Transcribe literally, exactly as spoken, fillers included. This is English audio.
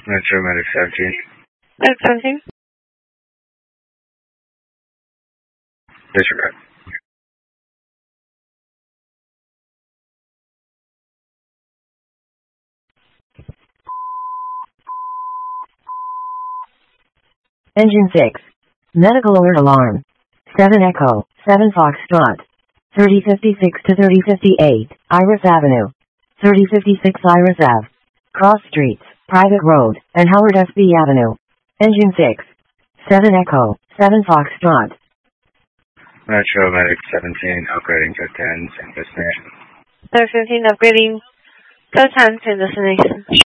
Metro Medic seventeen. Medic seventeen. Disregard. Engine six. Medical alert alarm. seven Echo, seven Foxtrot. thirty fifty-six to thirty fifty-eight, Iris Avenue. thirty fifty-six Iris Ave. Cross Streets, Private Road, and Howard S B Avenue. Engine six. seven Echo, seven Foxtrot. Metro Medic seventeen, upgrading to tens and destination. Third fifteen, upgrading to tens and destination.